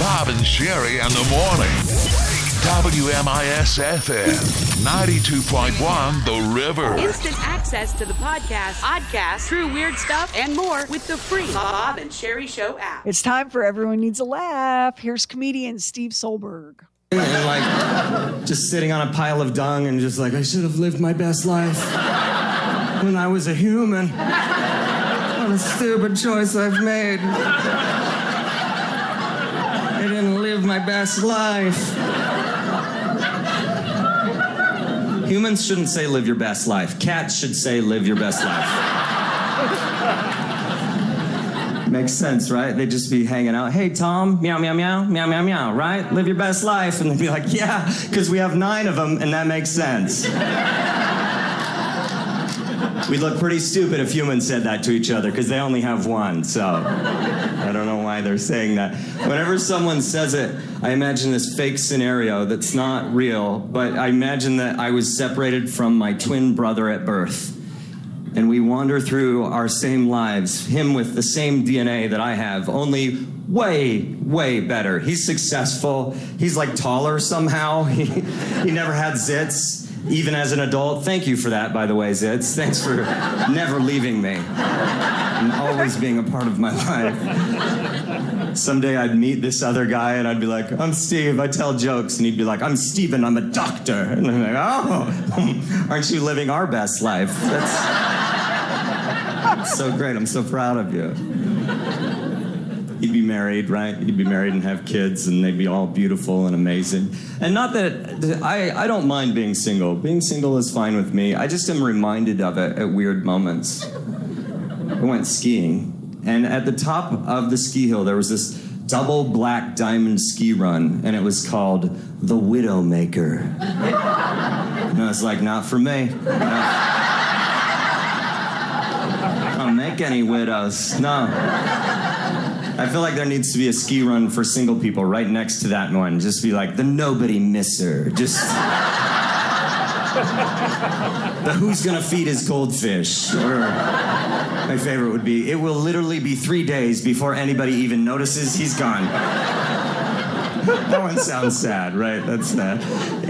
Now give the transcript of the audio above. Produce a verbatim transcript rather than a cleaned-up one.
Bob and Sherry in the morning. W M I S F M ninety-two point one The River. Instant access to the podcast, podcast, true weird stuff, and more with the free Bob and Sherry Show app. It's time for Everyone Needs a Laugh. Here's comedian Steve Solberg. And like just sitting on a pile of dung and just like, I should have lived my best life when I was a human. What a stupid choice I've made. I didn't live my best life. Humans shouldn't say live your best life. Cats should say live your best life. Makes sense, right? They'd just be hanging out. Hey, Tom, meow, meow, meow, meow, meow, meow, right? Live your best life. And they'd be like, yeah, because we have nine of them, and that makes sense. We'd look pretty stupid if humans said that to each other, because they only have one, so I don't know why they're saying that. Whenever someone says it, I imagine this fake scenario that's not real, but I imagine that I was separated from my twin brother at birth. And we wander through our same lives, him with the same D N A that I have, only way, way better. He's successful. He's like taller somehow. He, he never had zits, even as an adult. Thank you for that, by the way, Zitz. Thanks for never leaving me and always being a part of my life. Someday I'd meet this other guy and I'd be like, I'm Steve, I tell jokes. And he'd be like, I'm Steven, I'm a doctor. And I'm like, oh, aren't you living our best life? That's, that's so great, I'm so proud of you. He'd be married, right? He'd be married and have kids, and they'd be all beautiful and amazing. And not that, I, I don't mind being single. Being single is fine with me. I just am reminded of it at weird moments. I went skiing, and at the top of the ski hill, there was this double black diamond ski run, and it was called the Widowmaker. And I was like, not for me. No. I don't make any widows, no. I feel like there needs to be a ski run for single people right next to that one. Just be like, the nobody misser. Just... the who's gonna feed his goldfish. Or my favorite would be, it will literally be three days before anybody even notices he's gone. That one sounds sad, right? That's sad.